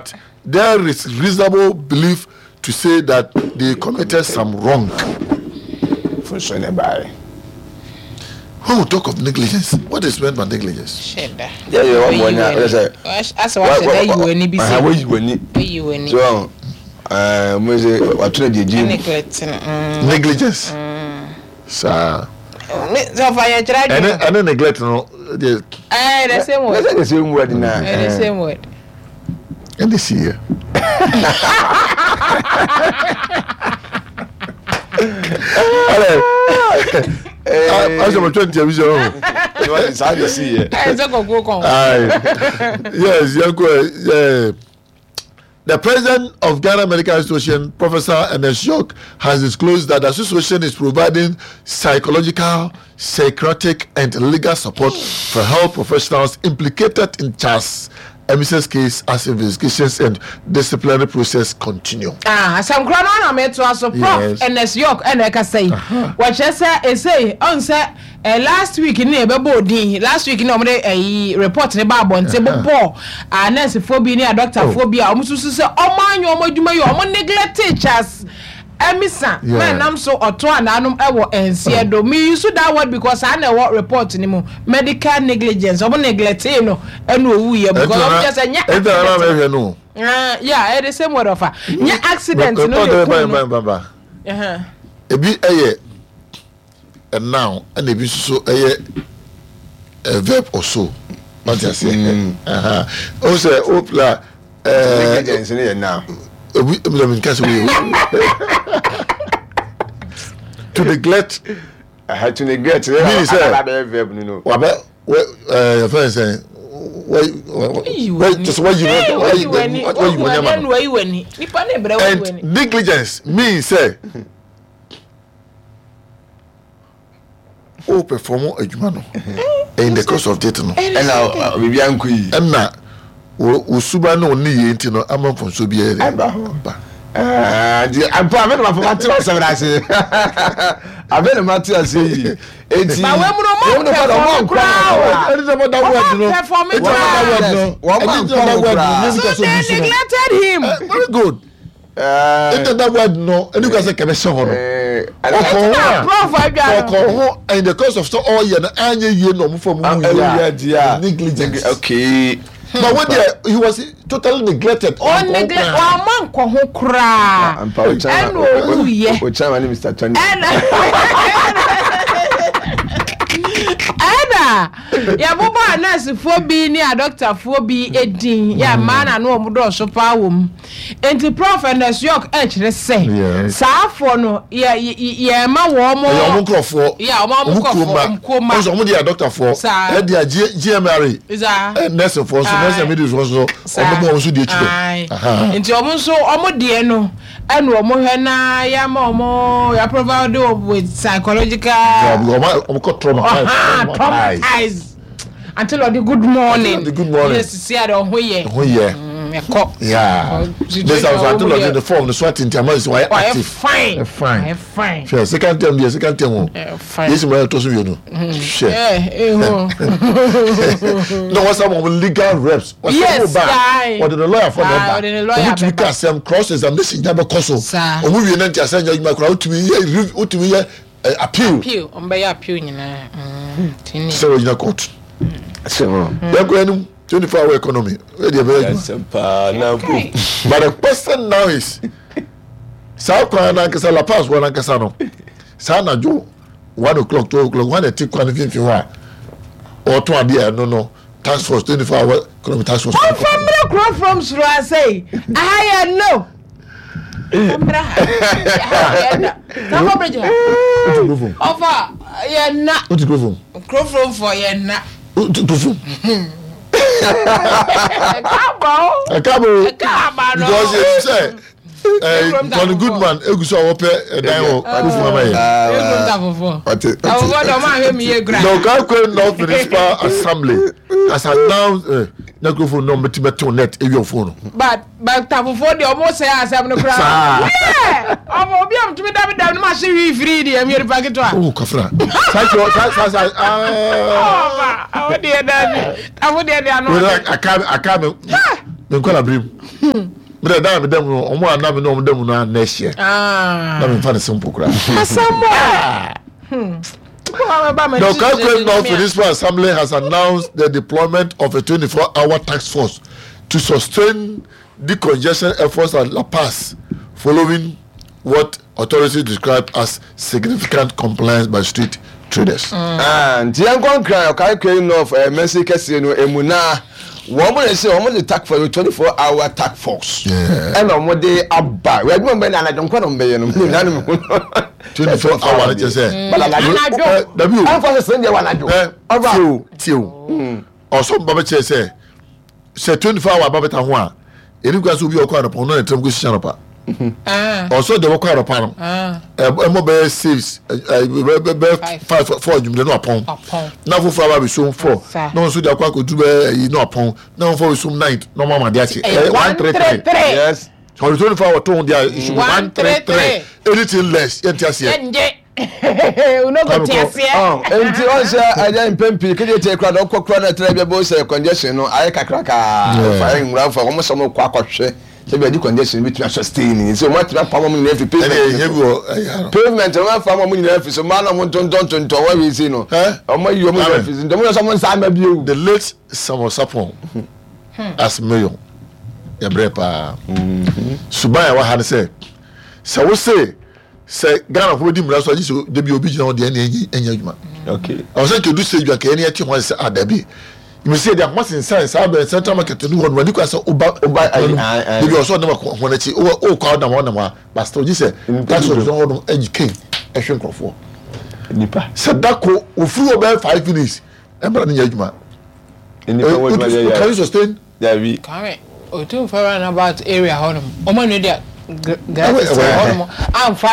but there is reasonable belief to say that they committed some wrong. For sure, never. When we talk of negligence, what is meant by negligence? Yeah, you want to say. As what you will be saying. So, what should you do? Negligence. Sir. So fire tried. And then neglect, no. The same word. The same word now. The same word. And this year. I was 20 years old. It's hard to see it. Yes, yeah. The president of Ghana Medical Association, Professor Ernest York, has disclosed that the association is providing psychological, psychiatric, and legal support for health professionals implicated in Charles Emise's case as investigations and disciplinary process continue. Some chrono met to us of Prof. Ernest York and I can say, what I say, on say, last week in Nebodi, last week in a report about on table poor, Nancy Phobia, Dr. Phobia, almost to say, oh, man, you're neglect teachers. Emisa, man, I'm so Otwan, and Siedo. Me use that word because I know what report anymore. Medical negligence, or neglect, and we are because just a yeah, the same word of her. Yeah, accident, a bit and now, and a bit so a verb or so. What I say, also, Opla, negligence now. To neglect, I had to neglect. Your friend saying, just what you and negligence means say, perform a human in the course of dating. And now, we are and now. Usuba no ni yenti no amam fon so biere I'm probably not for my two I say. I've been a matter say. It's but when neglected him. Very good. That word no, and you can say commission in the course of so all year and you know from negligence. Okay. But when he was totally neglected. Oh, neglect. Man, ko kra. And Mr. Tony. Anna, ya boba nurse Phobi ni a doctor Phobi edin. Ya man anu omudo so pa wom. Enti Prof Ernest York actually say. Sa for no ya ma wo mo. Ya omukrofo. Ya omukrofo. Koma. So omu dia doctor for. E dia GMR. Nurse for so nurse me so omu so dia chido. Enti omu so omu die no. Enu omu hwe na ya ma omu ya provide with psychological. Omu ko trauma. Eyes until the good morning. The good morning. Yes, see at on here. Yeah. This was until the form the sweating time is why active. Fine. Sure. Second term. Yes, well to you know. Sure. No, what's some legal reps? Yes. What did the lawyer for that? We cast some crosses and this is never cause. Or we not just send you crowd to me appeal. Appeal nyina. So in the court. So, 24-hour economy. But the question now is, South Korea and La Paz, one and Casano. Sana Joe, 1 o'clock, 2 o'clock, 1 at 2 or 2 idea, no. Task force, 24-hour economy task force. From I say, I know. Offer yenna. What to go from? Go from for yenna. To from. Cabo. Because you say on a good man, Eguso ope dan No, Kakwe North Municipal Assembly has announced microphone number to net your phone. But Tafo the almost say as I'm no crowd. Yeah. I'm be am to be down machine free the am here packet. Oh, Kafra. I can't Nkola brim. Me da me dem no omo ana me no dem no na ehie. Na me fa ne simple kura. Asamba. The Calculating North Municipal Assembly has announced the deployment of a 24-hour task force to sustain decongestion efforts at La Paz, following what authorities described as significant compliance by street traders. And Tiankon Calculating North Mercy Casino Emuna. Woman say almost attack for a 24-hour task force. And on what they abba. We don't and I don't quite obey 24 hours, just say. But I'm for the Sunday one I do. Also, Baba say 24 hours, Baba Tahua. Any guys will be a quarter upon a term with Shanapa. Also, they were quite a panel. A mobile saves 5 4 you know upon. Now for flower we soon 4. No so they could do you know upon. Now for some night. No mama that's 133. Yes. So 24 hour tone there is 133. Anything less, yes. Uno go tiasie. Enti on say aja impempi kede te kra do kokro na trebe bo say congestion no aye kakraka fa nwura fa omo so mo kwa kwahwe se be di congestion between sustain so mo tra pa mo ni every pavement no fa mo ni every so ma na mo ton wa we see no omo yi omo every so mo so mo sa ma bi o. The late Samuel Sapon as mayor ya brepa subaya wa had say so we say Ghana for di mura so ji de bi obi jina de enya adwuma. Okay. I was saying to do say you can any ati ho say adabi. You say there must in science about central market no one when you say oba you also never ho na chi o kwa na one na but still ji say that's what don't educate ehwe nkrofo. Nipa. Sadako ofuru oba 5 minutes e bra nya adwuma. Can you sustain? Yeah, we. Correct. O too far about area honum. O man no there. Amfa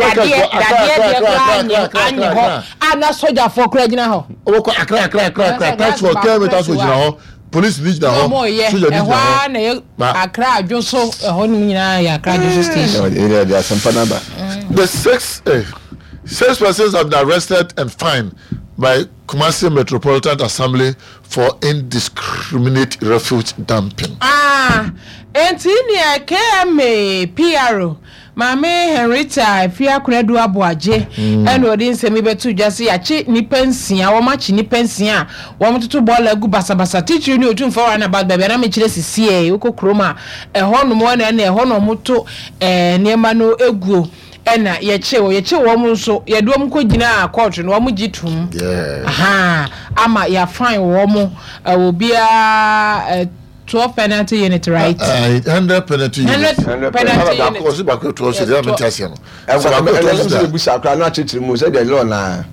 ana soja for kura gina ho o ko akra tax for kilometers so gina ho police reach na ho soja reach na ho akra adwoso ho nim nyina ya akra adwoso station area there some panaba. The six persons have been arrested and fined by Kumasi Metropolitan Assembly for indiscriminate refuge dumping. Entinia KMA PRO Mame Henrietta Fiakunedu Abuaje and odin se me betu jase yachi ni pensia wo machi ni pensia wo mtoto bola gu basabasa teacher ni otu for na bag baba na me kire sisie ukokroma ho no mo na ho no moto niema no eguo ena yeche wo nso ye do mko gina court no wo gitum ama ya fine wo mo obia 12 penalty unit, right? 100 penalty unit. 100 penalty unit. Of course, back to 12. So they have been testing. So I'm going to be sacred. Not to remove the law now.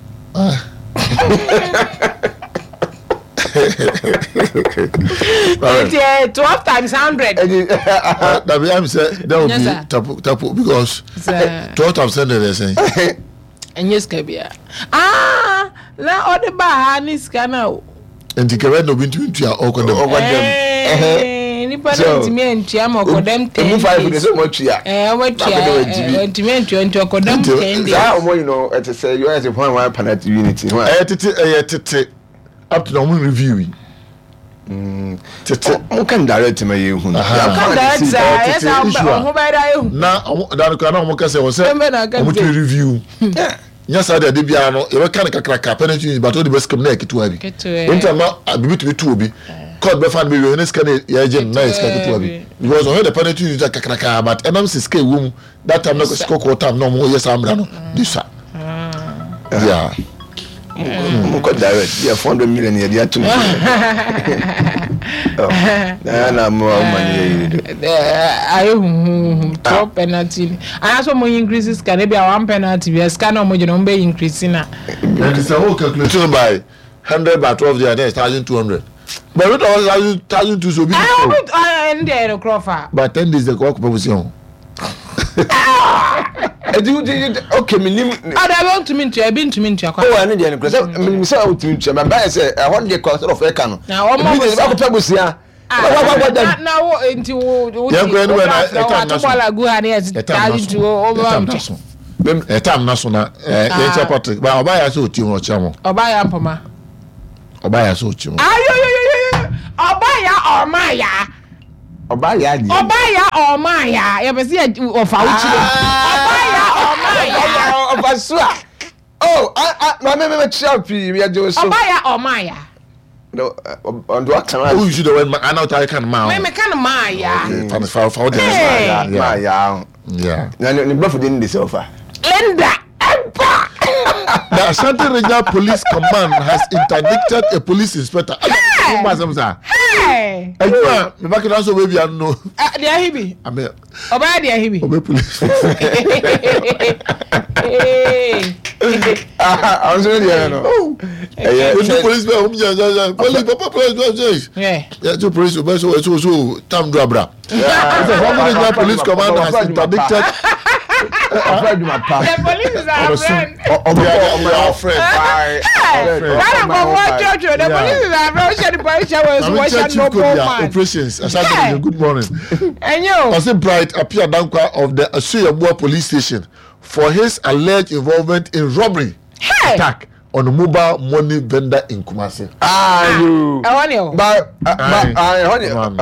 12 times 100. That will be tapu because 12 times 100 they say. And yes, Kabia. Now all the bar is kana. And the Karen no been to your over them. Nipa ntimi antua ma kodam 10. Mu 5 days so much ya. Ntimi antua kodam 10 days. That you know it say you as a point one penalty unity. Tete up to the review. Tete mo kan direct ma ye hu. Kan direct yes am ho ba da ye hu. Na da ko na mo ka say wo say mo to review. Nya sa de bia no e be kan kakra penalty but all the best come na ketu abi. Winter ma abibi to be two obi. Court be fan be we ne scan ya gem na iska ketu abi. Because on the penalty is kakra but enam se scale wom that time na go score time no mo yes amra no. This yeah. Mo ko direct ya 400 million ya dia to. Na mo money top penalty. I also mo increases can be 1 penalty we scan no mo je no be increase na. And it's a whole calculation by 100 by 12 there is 1200. But what was 1200 so be. I there no croffer. But 10 days the work proposition. Okay, minim. I want to mean to have been to mean to your. Oh, I need any because I say out to my buy say I want the cost of a can. Now, what more is about Pabusia? Now, into a time national, Patrick, but I'll buy a suit, you know, Chamo. Or buy Ampoma. Or buy a suit, you. Or buy or Maya. Obaya or Maya. You see of Obaya or Basua. Oh, my member Chappy, we are doing so. Obaya or Maya. No, on what time? Who you should have went? I know I can mount. I'm a kind of Maya. Maya. Yeah. Now, the bluff didn't this offer. Linda. The Ashanti Regional Police Command has interdicted a police inspector. Hey! And you are the back also baby I know. Dear Hibby. I mean, Obey dear Hibby. obey police. I was ready. Police, yeah, two police, so Tam Drabra. The Regional Police Command has interdicted. The police is our friend. Our friend. The police is our friend. Operations. Good morning. And you? Osi Bright appeared of the Asuyabua police station for his alleged involvement in robbery attack on a mobile money vendor in Kumasi. But 5%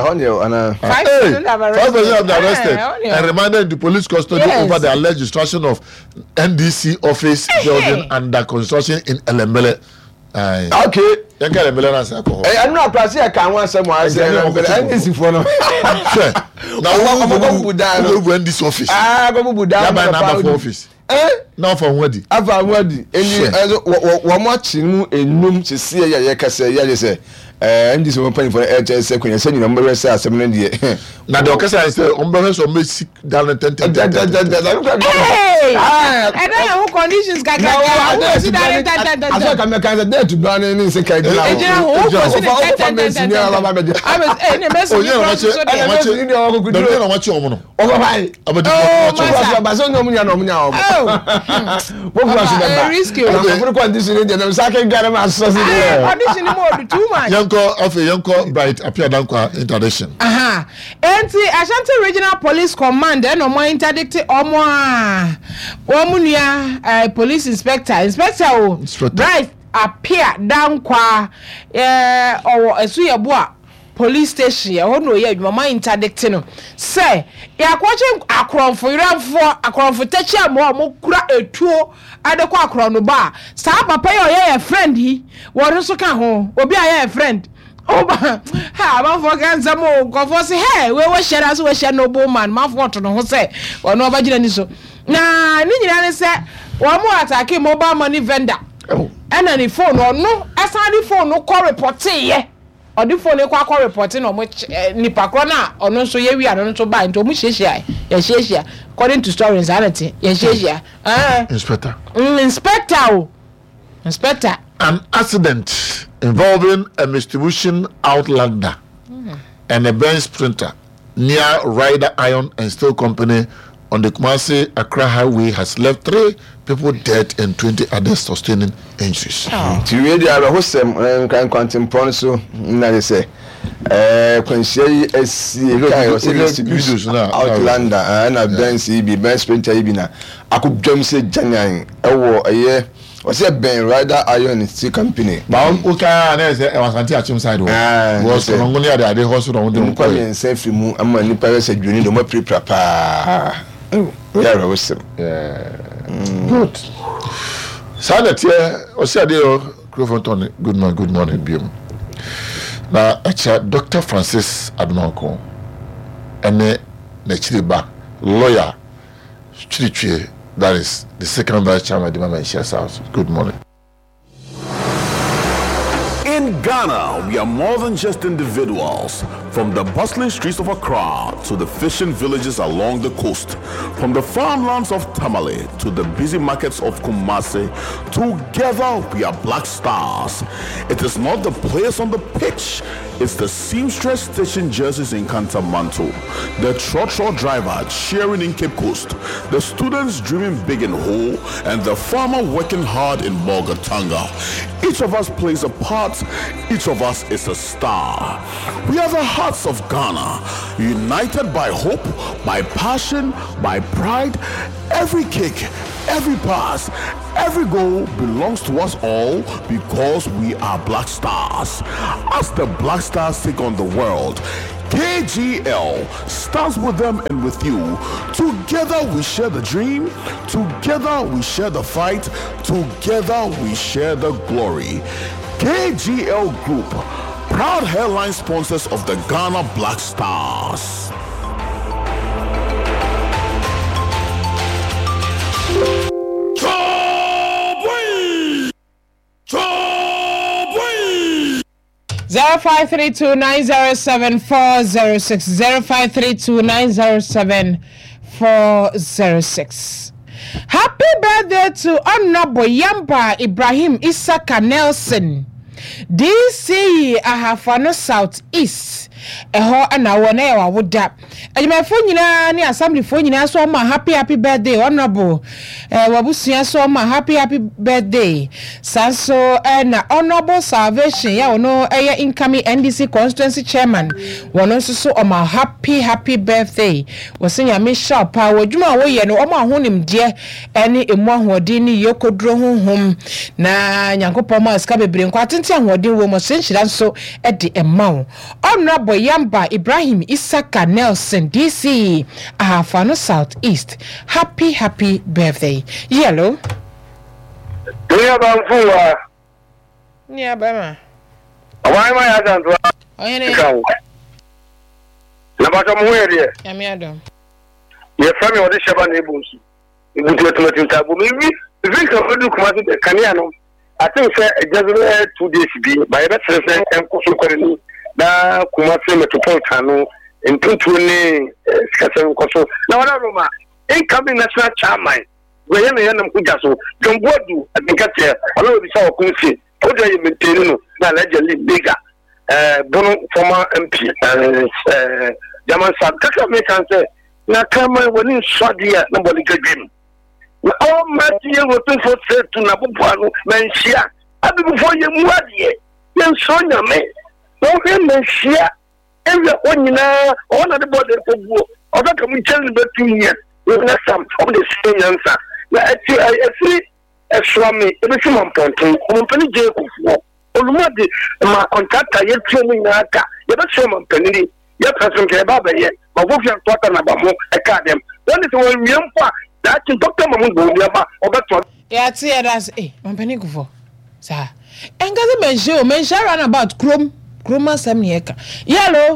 of the arrested and remanded the police custody over the alleged destruction of NDC office building under construction in Elembele. Okay. You get Elembele as alcohol. I'm not passing a can once someone I say NDC for no. Now who went this office? Go Buddha. Number 4 office. Now for Wadi. Ava Wadi. One watching a noom to see a yakasa. Ya say. And this one paying for HS when you send your number as 7 years. Now the Ocasa is the umbrellas or may sick down at 10. Hey! I don't know who conditions can I can make a day to ban any second. Yanko Bright appeared on interdiction. And the Ashanti Regional Police Command and no more interdicted Omunia police inspector Bright appear down qua or a Suyabua police station. I don't know yet. Mama interdicting. Say, ya watching Akron for Techa more kura a tour at the Quakron no bar. Stop a pay or friend he. What also can home? Or be a friend. Oh, I'm forgetting some more. Go for say, hey, we were share as we share no bowman. Mouth water no say, or no budget so. Nah, Nina said, one more attack mobile money vendor. And any phone or no, as any phone no call report ye. Or the phone call reporting on which Nipacrona or no so ye we are not so bad into Mushia. Yes, according to story insanity. Yes, Inspector. Inspector. An accident involving a distribution outlander and a bench sprinter near Ryder Iron and Steel Company on the Kumasi Accra Highway has left 3 people dead and 20 others sustaining injuries. To read the Hosem and quantum ponso, they say, outlander and a bench bench sprinter Ibina. I could jump say Janine, a year. Was a Ben Ryder Iron and Steel Company. Bound Oka was anti-achim side. Was only at the hospital on the Mukway and safe remove a money Paris and Juni do not prepare. Yeah, awesome. Good. Sadat here, Osadio Crofonton. Good morning, Bium. Now, Dr. Francis Admanko and Nechiriba, lawyer, Chichi. That is the second vice chairman of the Mama Shares House. Good morning. In Ghana, we are more than just individuals. From the bustling streets of Accra to the fishing villages along the coast, from the farmlands of Tamale to the busy markets of Kumasi, together we are Black Stars. It is not the players on the pitch, it's the seamstress stitching jerseys in Kantamanto, the trotro driver cheering in Cape Coast, the students dreaming big in Ho, and the farmer working hard in Bolgatanga. Each of us plays a part, each of us is a star. We are the hearts of Ghana, united by hope, by passion, by pride. Every kick, every pass, every goal belongs to us all because we are Black Stars. As the Black Stars take on the world, KGL starts with them and with you. Together we share the dream. Together we share the fight. Together we share the glory. KGL Group, proud headline sponsors of the Ghana Black Stars. Chobwe! 0532907406 0532907406. Happy birthday to Honorable Yamba Ibrahim Isaka Nelson, DC Ahafano South East. Eho ana wona e wawoda. Ejimafo nyina ni assembly fo nyina so ma happy birthday Honorable. Wabusua so ma happy birthday. Sanso na Honorable Salvation ya ono incoming NDC constituency chairman. Wono so o ma happy birthday. Wosinya me sharp wadwuma wo ye no o ma honim de ene emu ahode ni yokodro honhom na nyankopɔ ma ska bebre nkwa tente ahode wo mo senhyira nso e de emawo. Honorable Yamba Ibrahim Isaka Nelson, DC, Ahafano South East. Happy birthday. Yellow. Dunia Bamfua. Yeah, Bama. Why am I at that? Oh, yeah. Nabatamuere. Yamiado. Your family or the Shaban Nebus. You would get to Tabu. Maybe the drink of the Kumasi Caniano. I think just 2 days be by that person and Kosu. Na Kumasi Metropolitan in 2020 Skassan Koso. Now, Roma, incoming national chairman, where Yanam Kujaso, John Bodu, I think that's here, although we saw Kunsi, Oda Mentelino, now allegedly bigger, Bono, former MP, Yaman Sad, Kaka Mekan say, Nakama, when in Swadia, nobody could game. All my dear was to to Nabuano, Mensia, I before you Muadi, then Sonia me. No him share every one all of the body for or that can we tell you between here with some of the same answer. I see a swami, every month on Penny Jacob. Olumadi, my contractor, yet training Naka, yet a showman penny, yet person Baba yet, but what you are talking about more academy. When it's one young part, that's Dr. Mamungo, or that one. Yeah, see, that's a penny go sir. And got a mention about Chrome. Kroma Samnieka. Yellow.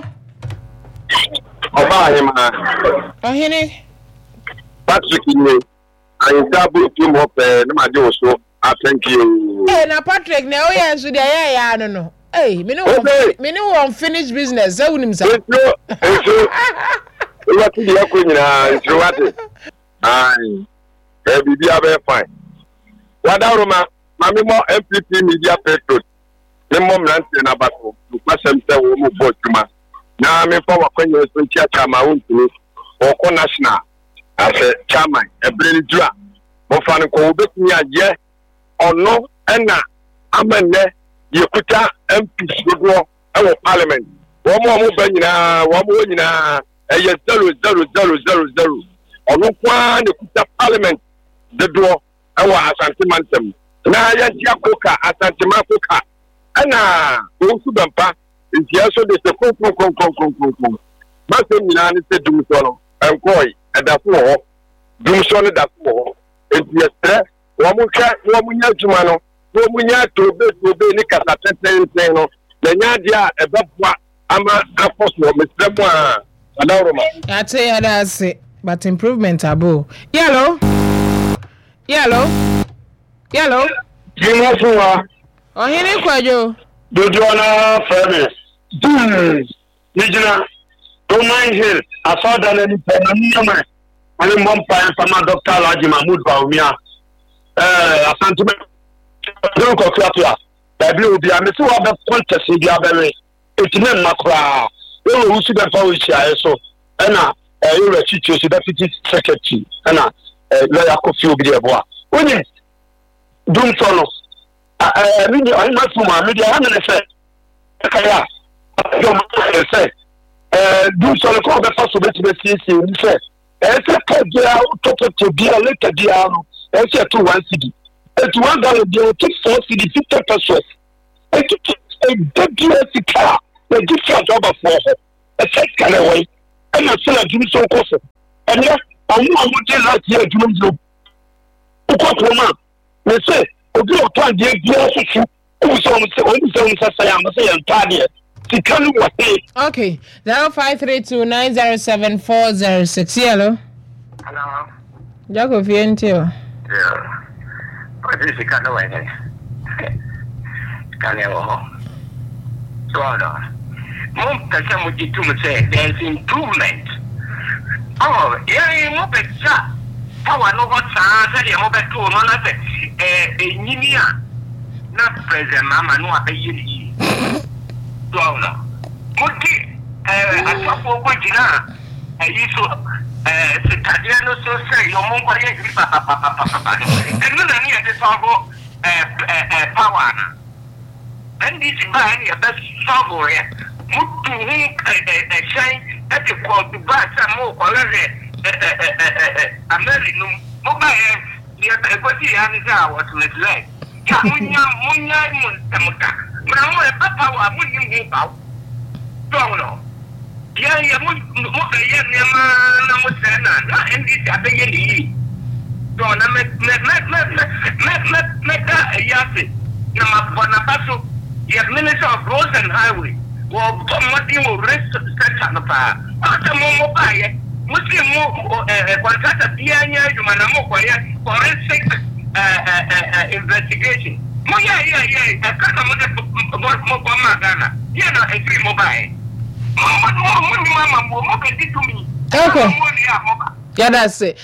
Oh, Henny. Patrick, I double team up, no, so I thank you. Hey, now, Patrick, now, yes, with the I don't know. Hey, me no unfinished business. So, himself. What is your queen? Aye, baby, be fine. What are Mammy more MPP media petrol? The mom ran in a battle to pass himself over Botuma. Now I'm in power when you're in chairman or national as a chairman, a brilliant drop. Mofan ko betumi agye ono na amane yekuta MPs dodo e parliament wo mo ba nyina wo mo nyina eye 00000 ono kwa ne kuta parliament dodo e wa Asante Mantem na ya ti akoka Asante Makoka ana wo su bampa nti aso de se kon ma se nyina ne se dum so no enkoi edafo ho dum so ne dafo ho etiestre wo mo nya adwuma no wo mo nya tobe ni kasa tenten no na nya dia ebeboa ama afoso mesremo a adawroma ate ada se but improvement abo yellow jimo fuwa ohini kwajo dojo na fairness nijina Roman Hill asoda na ni penamama ani mompa sama Dr. Alhaji Mahmoud Baumia Asante do ko fiatua dabi obi amesi wa be contest bi abere etime makra wo usu be pawo chia so na you chicho si deputy secretary na lawyer Kofi obi de boa onye dum so no mi ni ani mafuma mi de hanne se kaya yo ma se dum so ko be fa so be si ni se ese ka dia to dia later dia no ese to 1 cedi et one dollar dia to 4 cedi 50 pesos et to a WS car the different job of for a set can away, and I still do so close. And yes, I want to like here to know. Woman, they say, oh, you can't get the okay, 0532907406. Hello. Hello. Jacob Fientio. Yeah. What is the kind of way? Can you go? So, Mom, there's improvement. Oh, yeah, you move it, sir. How I know what I said, you move it to another not present, Mamma, no, I pay you. So, Mutti, I talk for what you are. I used to Citadiano so say, your mom, and then I need to talk power. And this is by your best software. Mutu, shine at the quad to buy some more already. American mobile, the body and was with leg. Munya, Papa, wouldn't give out. Don't know. Yeah, you would look at and this ability. Don't make that a yassi. Namabonapaso, the Minister of Roads and Highway. Well, what you will rest set on the fire. After mobile, Muslim contractor, Diana, Jumanamo, forensic investigation. Oh, yeah. I can't Ghana. You know, a free mobile. Okay. Yeah, that's it.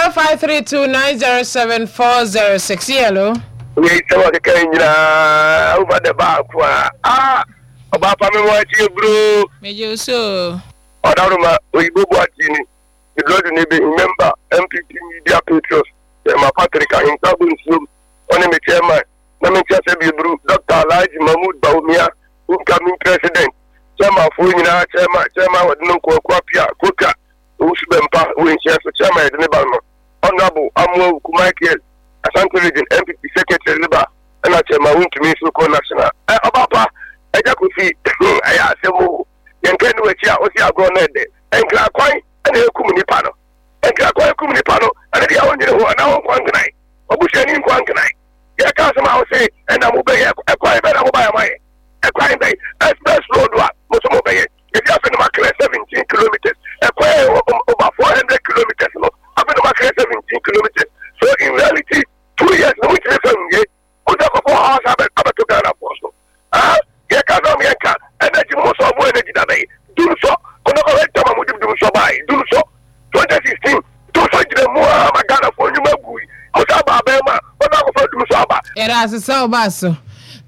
0532907406. Hello. We talk over the bar. About me watching, bro. Major so. Or we go watching. You don't remember MPP Media Patriots. My Patrick in Kabul Zoom. Only me chairman. Let me just say, bro. Dr. Elijah Mahmoud Baumia, incoming president. Chairman Fuina, chairman with Nunko Kwapia, Kuka, Usbempa, who shares the chairman at Nebano. Honorable Amo Kumakiel, Asante Region MPP Secretary Liba, and a chairman went to me so national. Abapa, I just could see, I asked him, Yankan, which I was here grown and Klakwai, and the Kumunipano. And Klakwai Kumunipano, and the only who are now one night. Obushani one night. Yeah, Casama say, and I'm obeying a quiet better by my. A crime day, express road, Motomobay. If you have been market 17 kilometers, a quay over 400 kilometers, I've been market 17 kilometers. So in reality, 2 years, no which is put up 4 hours, I've been to Ghana also. Ah, Yakazamiaka, energy most of energy that they do so. On the correct time, I would do so by do so. 2016, do so to the more Ghana for you, Mosaba Bema, what I will do so about. It has a so basso.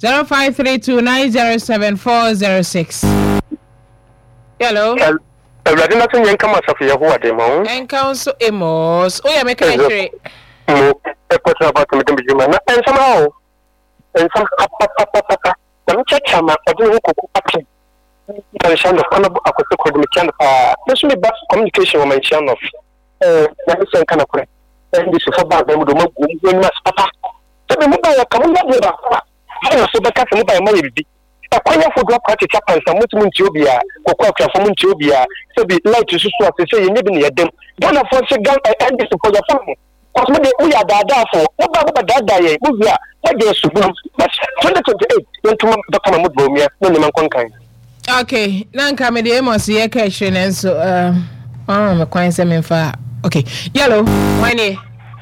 0532907406. Hello. Radina Yankama Safia, who are the moon? And Council Emos. Oh, yeah, make a trade. A question about the and somehow, and some papa, some chachama, or do cooking. The sound of honorable acquisition of personally bus communication on my channel of Nelson Canapre. And this is about them with the must papa. So the mobile coming up with I was so back from by money. A quite for drop at the chapel, some Muntubia, or Quacker from Muntubia, so be like to say, you live in them. Don't afford to go and this for your family. Because maybe we are that for, what about that day? We are, what there's to boom. But 2028, don't come back from Mudbomia, no man conquer. Okay, now come the Amos here, question, and so, I'm a quite semi far. Okay, yellow, whiny.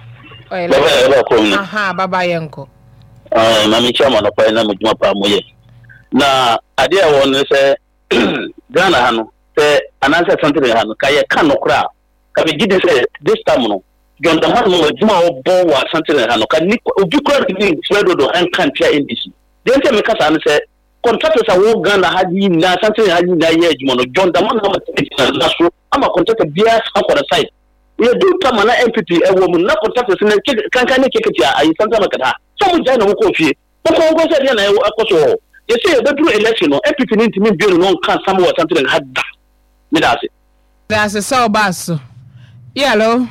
Aha, Baba Yanko. Mami chama na pa na mujuma pa moye na ade a won se Ghana ha no se anansa santere ha no kaye kan no kra ka be gidi se this time no John the man no mujuma obo wa santere ha no ka ni obi kra ni swedo do han kan tia indisi den se me kasa no se contractors a wo Ghana ha ni na santere ha ni na ye adwuma no John the man na so ama contractor bia akwa side ye do kama na MPP e wo mu na contractors na kan keketi a yi santere makata so mu jai na ko fie ko say na akoso you say the true election no MPP ni ntimi bio no kan some or something had me that's a so basso. Hello.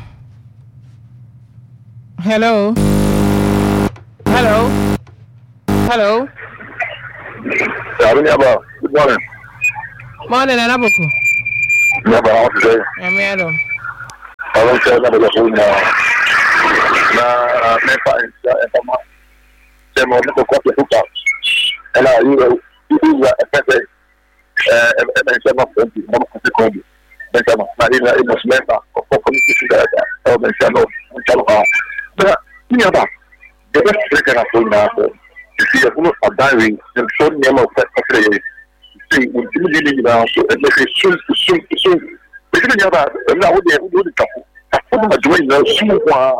Hello. Good morning. Morning, Anabuku. Never out today. Madam. I don't care about the whole now. Never is them on the coffee hookup. And you a better of 20 more consequently. Marina it was member of community that but you know the best second of now you see a diary and so name of see when you really now so and they soon because you know that now we do the couple I'm doing no small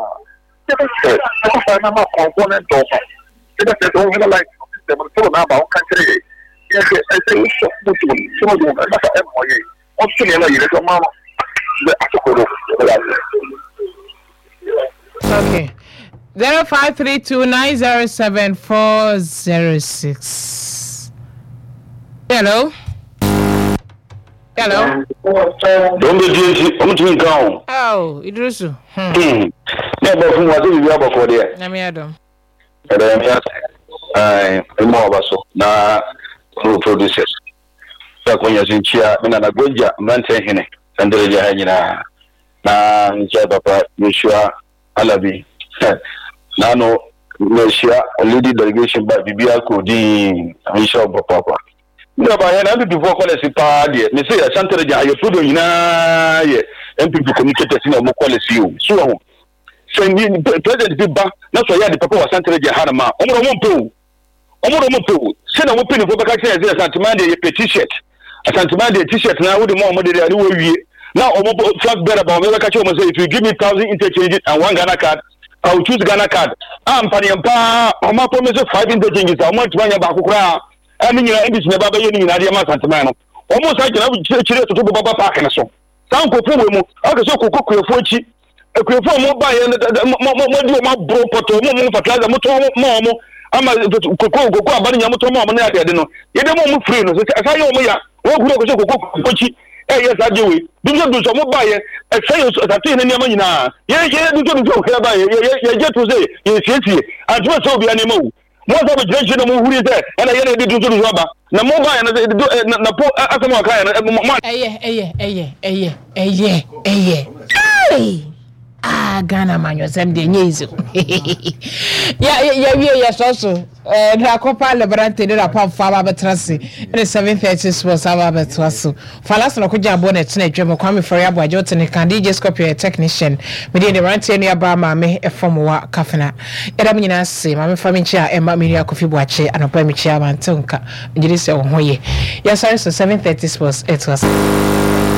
component of it don't like them so now about country yes I say so much Australia, you know, mama. Okay. 0532907406. Hello. Hello. Don't be doing Oh, Idrusu. Never from what you have for there. Namiadom. I'm more of us now. Producers. Kwenye zinchia mina na gonja mante hine sandereja hanyina na nchia papa Yeshua Alabi nano Yeshua lady delegation ba bibia kodi Yeshua papa ndio ba yana ndu before policy pa de me say sandereja ayo todo nyina ye MPP communicators na mo policy o so ho sen president bi ba na so ya de papa wa sandereja hanama omro mo mpo se na mo pini fo baka kire ze santimande ye petition Asantimande t-shirt now with the more money than we now flag better about me. Catch you say if you give me 1,000 interchanges and 1 Ghana card, I will choose Ghana card. I'm paying pa. I'm not promising 5 interchanges. I want to run your back. I mean, you're in this never be any idea. Santimano almost like I would church to Baba Park and so. Some cook for me. I can so cook your fochi. A crew for more buy and more bro poto more fertilizer more. I'm a cocoa bunny yamoto mama na de no ye dem mo free no say you mo ya wo guro ko cocoa pochi yes ajewe do so mo buy e say you that in niam nyina ye do so ka buy ye je to say ye siesie adwo so bia ne mo so be jire no mo huri say na ye ne do so ba na mo buy na po asemo ka na Ghana man yourself de nyezo. Yeah, so. Na kopa lebrante de rapam fama betrasi. In 7:30 sports aba betraso. Falas no kuja bonnet na dwem kwame for ya boajo tene kan DJ Scorpio technician. Me de rante ne aba ma me efom wa kafena. Era me nyina se ma me fa me chia e ma me ria kofi boache anopa me chia ma ntonka. Ngiri se ho ye. Ya sorry so 7:30 sports it was